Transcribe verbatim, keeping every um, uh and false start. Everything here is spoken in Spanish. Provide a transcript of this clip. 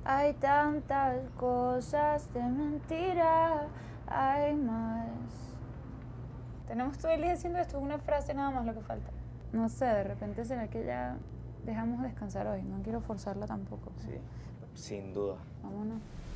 Hay tantas cosas de mentira, hay más. Tenemos todo el día haciendo esto, una frase nada más lo que falta. No sé, de repente será que ya dejamos descansar hoy, no quiero forzarla tampoco. Sí, sin duda. Vámonos.